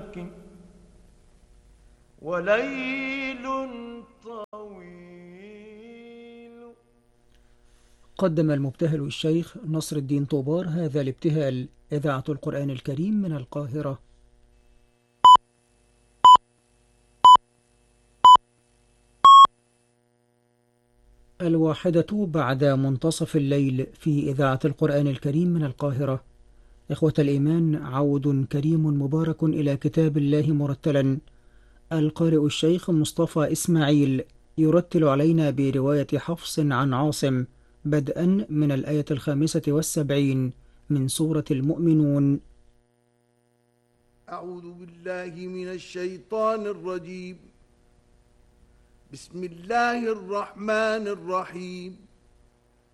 شك وليل طويل. قدم المبتهل الشيخ نصر الدين طوبار هذا الابتهال. إذاعة القرآن الكريم من القاهرة. الواحدة بعد منتصف الليل في إذاعة القرآن الكريم من القاهرة. إخوة الإيمان، عود كريم مبارك إلى كتاب الله مرتلا. القارئ الشيخ مصطفى إسماعيل يرتل علينا برواية حفص عن عاصم، بدءا من الآية 75 من سورة المؤمنون. أعوذ بالله من الشيطان الرجيم. بسم الله الرحمن الرحيم.